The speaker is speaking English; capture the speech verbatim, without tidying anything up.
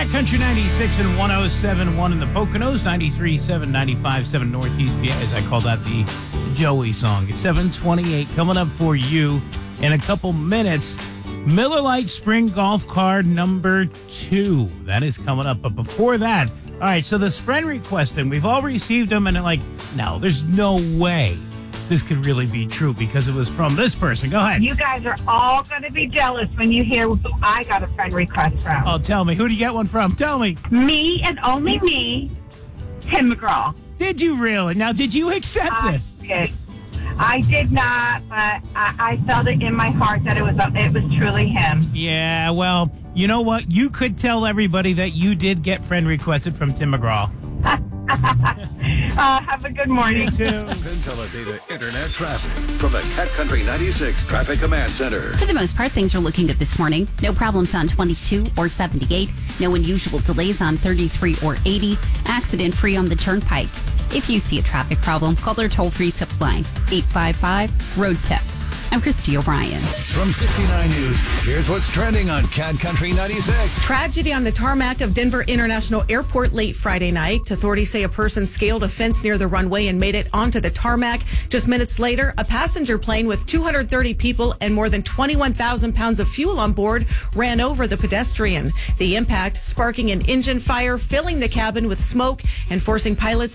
Cat Country ninety-six and one oh seven point one in the Poconos, ninety-three point seven, ninety-five point seven Northeast P A, as I call that the Joey song. It's seven twenty-eight coming up for you in a couple minutes. Miller Lite Spring Golf Card number two. That is coming up. But before that, all right, so this friend request thing, we've all received them, and they're like, no, there's no way this could really be true because it was from this person. Go ahead. You guys are all going to be jealous when you hear who I got a friend request from. Oh, tell me. Who did you get one from? Tell me. Me and only me, Tim McGraw. Did you really? Now, did you accept I this? Did. I did not, but I, I felt it in my heart that it was it was truly him. Yeah, well, you know what? You could tell everybody that you did get friend requested from Tim McGraw. uh, have a good morning. You too. Teledata Internet traffic from the Cat Country ninety-six Traffic Command Center. For the most part, things are looking good this morning. No problems on twenty-two or seventy-eight. No unusual delays on thirty-three or eighty. Accident-free on the Turnpike. If you see a traffic problem, call their toll-free tip line, eight five five, road tip. I'm Christy O'Brien. From sixty-nine News, here's what's trending on Cat Country ninety-six. Tragedy on the tarmac of Denver International Airport late Friday night. Authorities say a person scaled a fence near the runway and made it onto the tarmac. Just minutes later, a passenger plane with two hundred thirty people and more than twenty-one thousand pounds of fuel on board ran over the pedestrian. The impact sparking an engine fire, filling the cabin with smoke and forcing pilots